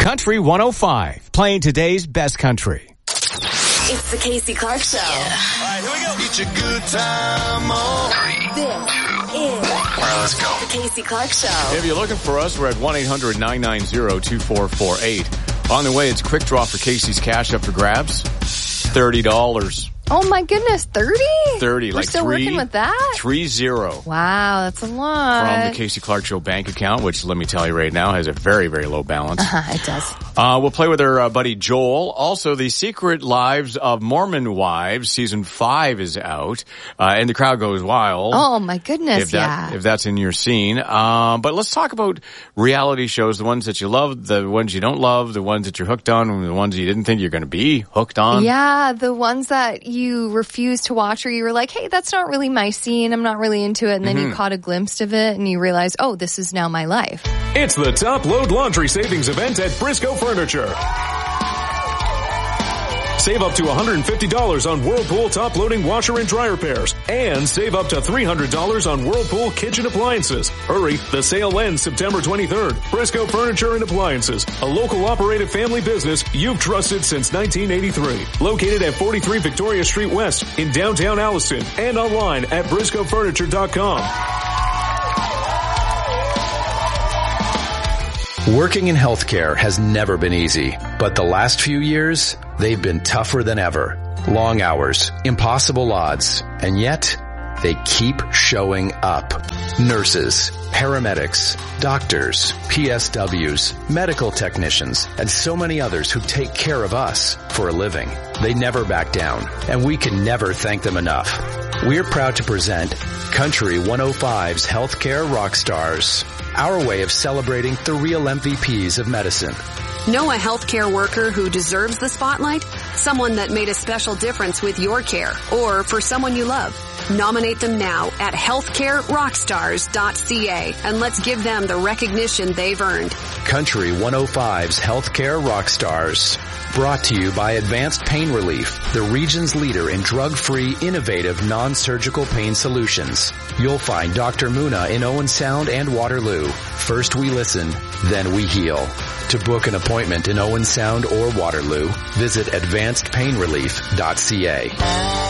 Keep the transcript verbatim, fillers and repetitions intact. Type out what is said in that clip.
Country one oh five, playing today's best country. It's the Casey Clark Show. Yeah. All right, here we go. It's a good time on. Three, this two, is one. All right, let's go. The Casey Clark Show. If you're looking for us, we're at one eight hundred nine nine zero two four four eight. On the way, it's quick draw for Casey's cash up for grabs. thirty dollars. Oh my goodness, thirty? thirty, We're like still three, working with that? Three zero. Wow, that's a lot. From the Casey Clark Show bank account, which let me tell you right now has a very, very low balance. Uh-huh, it does. Uh, we'll play with our uh, buddy Joel. Also, The Secret Lives of Mormon Wives, season five is out, uh, and the crowd goes wild. Oh my goodness, if that, yeah. If that's in your scene. Um, but let's talk about reality shows, the ones that you love, the ones you don't love, the ones that you're hooked on, and the ones you didn't think you're going to be hooked on. Yeah, the ones that you refuse to watch, or you were like, hey, that's not really my scene, I'm not really into it, and then mm-hmm. you caught a glimpse of it, and you realize, oh, this is now my life. It's the Top Load Laundry Savings Event at Briscoe Furniture. Save up to one hundred fifty dollars on Whirlpool top-loading washer and dryer pairs. And save up to three hundred dollars on Whirlpool kitchen appliances. Hurry, the sale ends September twenty-third. Briscoe Furniture and Appliances, a local operated family business you've trusted since nineteen eighty-three. Located at forty-three Victoria Street West in downtown Alliston and online at briscoe furniture dot com. Working in healthcare has never been easy, but the last few years, they've been tougher than ever. Long hours, impossible odds, and yet they keep showing up. Nurses, paramedics, doctors, P S Ws, medical technicians, and so many others who take care of us for a living. They never back down, and we can never thank them enough. We're proud to present Country one oh five's Healthcare Rockstars, our way of celebrating the real M V Ps of medicine. Know a healthcare worker who deserves the spotlight? Someone that made a special difference with your care, or for someone you love. Nominate them now at healthcare rockstars dot c a and let's give them the recognition they've earned. Country one oh five's Healthcare Rockstars. Brought to you by Advanced Pain Relief, the region's leader in drug-free, innovative, non-surgical pain solutions. You'll find Doctor Muna in Owen Sound and Waterloo. First we listen, then we heal. To book an appointment in Owen Sound or Waterloo, visit advanced pain relief dot c a.